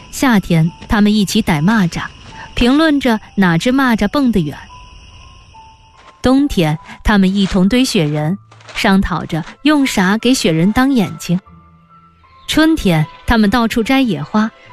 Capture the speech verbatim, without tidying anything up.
夏天他们一起逮蚂蚱，评论着哪只蚂蚱蹦得远。冬天他们一同堆雪人，商讨着用啥给雪人当眼睛。春天他们到处摘野花，